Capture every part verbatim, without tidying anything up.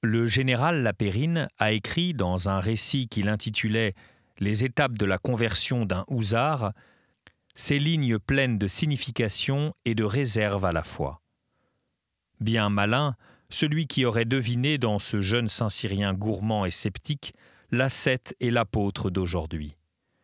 Le général Lapérine a écrit dans un récit qu'il intitulait « Les étapes de la conversion d'un hussard » ces lignes pleines de signification et de réserve à la fois. Bien malin, celui qui aurait deviné dans ce jeune Saint-Cyrien gourmand et sceptique l'ascète et l'apôtre d'aujourd'hui.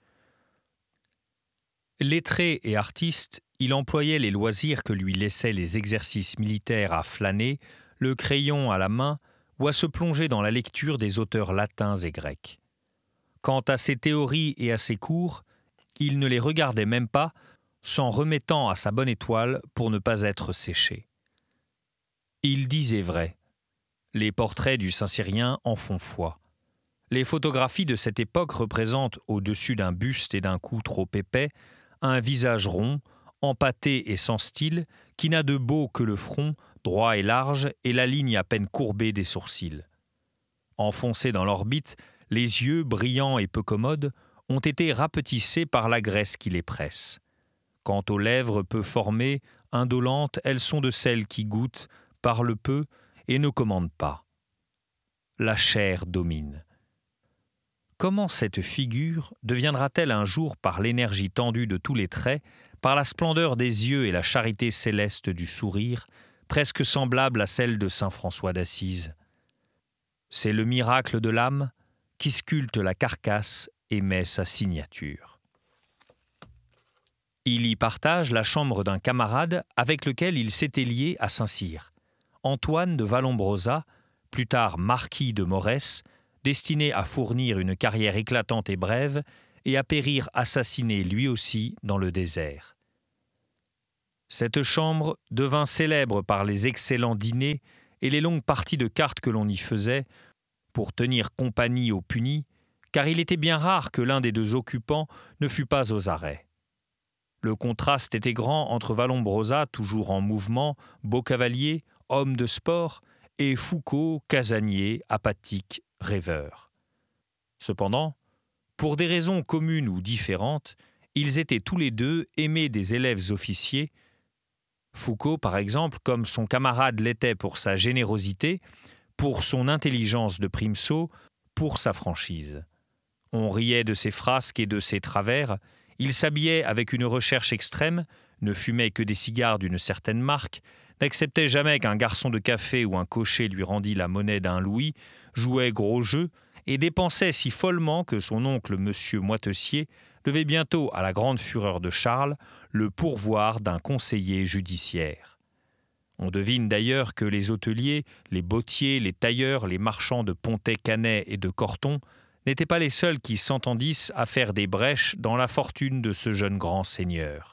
Lettré et artiste, il employait les loisirs que lui laissaient les exercices militaires à flâner, le crayon à la main, ou à se plonger dans la lecture des auteurs latins et grecs. Quant à ses théories et à ses cours, il ne les regardait même pas, s'en remettant à sa bonne étoile pour ne pas être séché. Il disait vrai. Les portraits du Saint-Cyrien en font foi. Les photographies de cette époque représentent, au-dessus d'un buste et d'un cou trop épais, un visage rond, empâté et sans style, qui n'a de beau que le front, droit et large, et la ligne à peine courbée des sourcils. Enfoncés dans l'orbite, les yeux, brillants et peu commodes, ont été rapetissés par la graisse qui les presse. Quant aux lèvres peu formées, indolentes, elles sont de celles qui goûtent, parlent peu et ne commandent pas. La chair domine. Comment cette figure deviendra-t-elle un jour, par l'énergie tendue de tous les traits, par la splendeur des yeux et la charité céleste du sourire, presque semblable à celle de saint François d'Assise? C'est le miracle de l'âme qui sculpte la carcasse et met sa signature. Il y partage la chambre d'un camarade avec lequel il s'était lié à Saint-Cyr, Antoine de Vallombrosa, plus tard marquis de Morès, destiné à fournir une carrière éclatante et brève et à périr assassiné lui aussi dans le désert. Cette chambre devint célèbre par les excellents dîners et les longues parties de cartes que l'on y faisait pour tenir compagnie aux punis, car il était bien rare que l'un des deux occupants ne fût pas aux arrêts. Le contraste était grand entre Vallombrosa, toujours en mouvement, beau cavalier, homme de sport, et Foucault, casanier, apathique, rêveur. Cependant, pour des raisons communes ou différentes, ils étaient tous les deux aimés des élèves officiers. Foucault, par exemple, comme son camarade l'était pour sa générosité, pour son intelligence de primesaut, pour sa franchise. On riait de ses frasques et de ses travers, il s'habillait avec une recherche extrême, ne fumait que des cigares d'une certaine marque, n'acceptait jamais qu'un garçon de café ou un cocher lui rendît la monnaie d'un louis, jouait gros jeu et dépensait si follement que son oncle monsieur Moitessier devait bientôt, à la grande fureur de Charles, le pourvoir d'un conseiller judiciaire. On devine d'ailleurs que les hôteliers, les bottiers, les tailleurs, les marchands de Pontet, Canet et de Corton n'étaient pas les seuls qui s'entendissent à faire des brèches dans la fortune de ce jeune grand seigneur.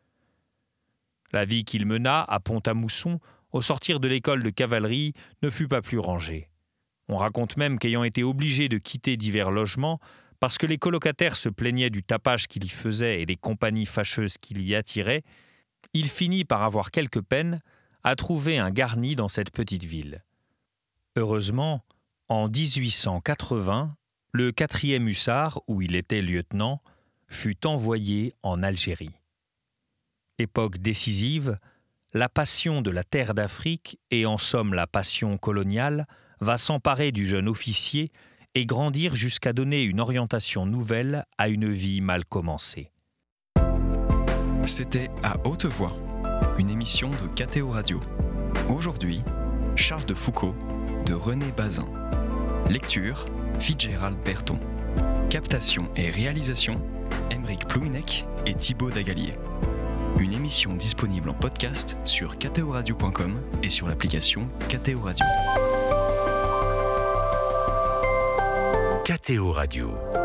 La vie qu'il mena à Pont-à-Mousson, au sortir de l'école de cavalerie, ne fut pas plus rangée. On raconte même qu'ayant été obligé de quitter divers logements, parce que les colocataires se plaignaient du tapage qu'il y faisait et des compagnies fâcheuses qu'il y attirait, il finit par avoir quelque peine à trouver un garni dans cette petite ville. Heureusement, en dix-huit cent quatre-vingts, le quatrième hussard, où il était lieutenant, fut envoyé en Algérie. Époque décisive, la passion de la terre d'Afrique, et en somme la passion coloniale, va s'emparer du jeune officier et grandir jusqu'à donner une orientation nouvelle à une vie mal commencée. C'était À haute voix, une émission de K T O Radio. Aujourd'hui, Charles de Foucault, de René Bazin. Lecture, Fitzgerald Berton. Captation et réalisation, Aymeric Plouminec et Thibaut Dagalier. Une émission disponible en podcast sur k t o radio point com et sur l'application K T O Radio. K T O Radio.